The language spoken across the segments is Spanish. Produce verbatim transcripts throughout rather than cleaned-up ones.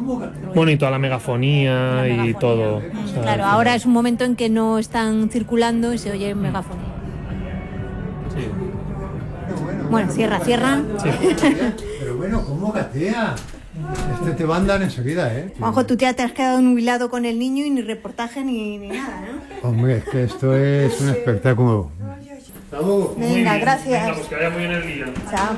Bueno, y toda la megafonía, la megafonía. y todo. O sea, Claro, ahora es un momento en que no están circulando y se oye megafonía. Sí. Bueno, cierra, cierra. Sí. Pero bueno, ¿cómo gatea? Este te va a andar enseguida, ¿eh? Juanjo, tú ya te has quedado nubilado con el niño y ni reportaje ni, ni nada, ¿no? Hombre, es que esto es un espectáculo. Hasta luego. Venga, Muy bien. gracias. Venga, pues que vaya muy bien el día. Chao.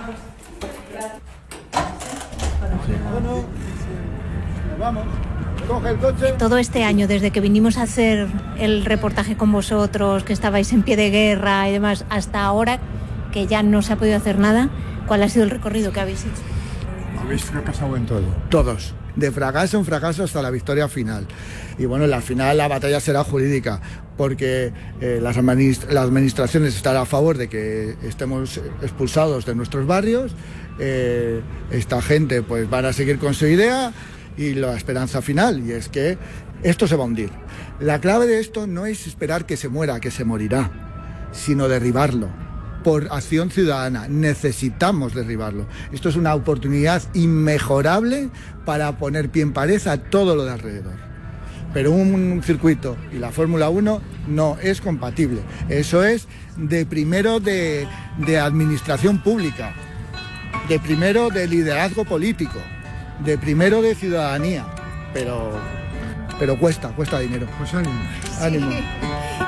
Bueno, vamos. Coge el coche. Todo este año, desde que vinimos a hacer el reportaje con vosotros, que estabais en pie de guerra y demás, hasta ahora, que ya no se ha podido hacer nada, ¿cuál ha sido el recorrido que habéis hecho? Habéis fracasado en todo. Todos, de fracaso en fracaso hasta la victoria final. Y bueno, la final la batalla será jurídica, porque eh, las administ- la administración estará a favor de que estemos expulsados de nuestros barrios, eh, esta gente pues van a seguir con su idea y la esperanza final, y es que esto se va a hundir. La clave de esto no es esperar que se muera, que se morirá, sino derribarlo. Por acción ciudadana, necesitamos derribarlo. Esto es una oportunidad inmejorable para poner pie en pared a todo lo de alrededor. Pero un circuito y la Fórmula uno no es compatible. Eso es de primero de, de administración pública, de primero de liderazgo político, de primero de ciudadanía. Pero, pero cuesta, cuesta dinero. Pues ánimo. Ánimo.